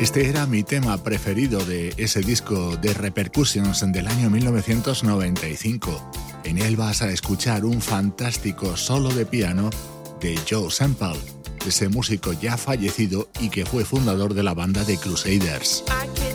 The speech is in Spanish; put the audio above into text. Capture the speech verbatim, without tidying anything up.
Este era mi tema preferido de ese disco de Repercussions del año mil novecientos noventa y cinco. En él vas a escuchar un fantástico solo de piano de Joe Sample, ese músico ya fallecido y que fue fundador de la banda The Crusaders. I